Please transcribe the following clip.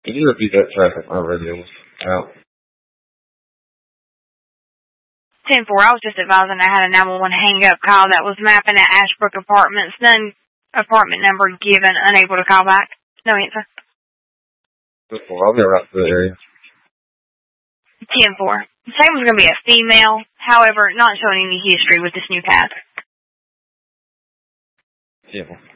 Could you repeat that traffic? My radio was out. 10-4, I was just advising I had a 911 hang-up call that was mapping at Ashbrook Apartments. None apartment number given, unable to call back. No answer. 10-4, I'll be right to the area. 10-4. The same was going to be a female, however, not showing any history with this new path. 10-4.